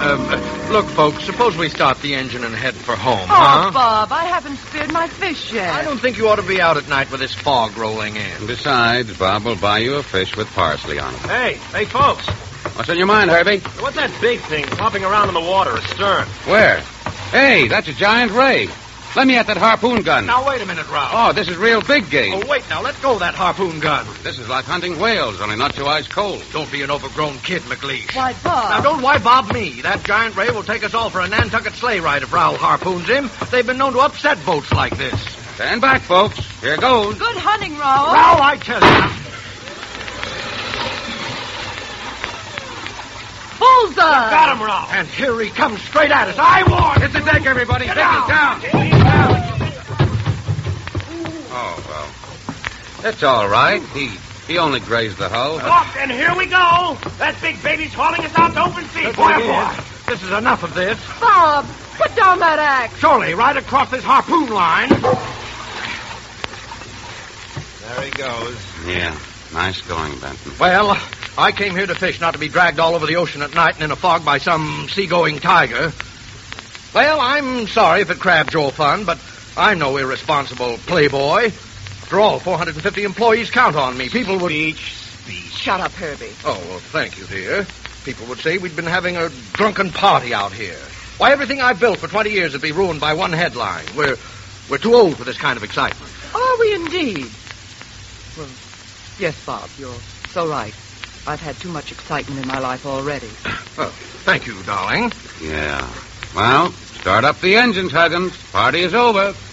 Look, folks, suppose we start the engine and head for home, Oh, Bob, I haven't speared my fish yet. I don't think you ought to be out at night with this fog rolling in. Besides, Bob will buy you a fish with parsley on it. Hey, folks. What's on your mind, Herbie? What's that big thing flopping around in the water astern? Where? Hey, that's a giant ray. Let me at that harpoon gun. Now, wait a minute, Ralph. Oh, this is real big game. Oh, wait, now, let go of that harpoon gun. This is like hunting whales, only not so ice cold. Don't be an overgrown kid, McLeish. Why, Bob. Now, don't why Bob me. That giant ray will take us all for a Nantucket sleigh ride if Raoul harpoons him. They've been known to upset boats like this. Stand back, folks. Here goes. Good hunting, Raoul. Raoul, I tell you. Bullseye. Got him, Ralph. And here he comes straight at us. I warn. Hit the deck, everybody. Get down. Oh, well. That's all right. He only grazed the hull. Look, and here we go. That big baby's hauling us out to open sea. Boy. This is enough of this. Bob, put down that axe. Surely, right across this harpoon line. There he goes. Yeah, nice going, Benton. Well, I came here to fish, not to be dragged all over the ocean at night and in a fog by some seagoing tiger. Well, I'm sorry if it crabbed your fun, but I'm no irresponsible playboy. After all, 450 employees count on me. People would... Speech. Shut up, Herbie. Oh, well, thank you, dear. People would say we'd been having a drunken party out here. Why, everything I've built for 20 years would be ruined by one headline. We're too old for this kind of excitement. Are we indeed? Well, yes, Bob, you're so right. I've had too much excitement in my life already. Well, thank you, darling. Yeah. Well, start up the engines, Huggins. Party is over.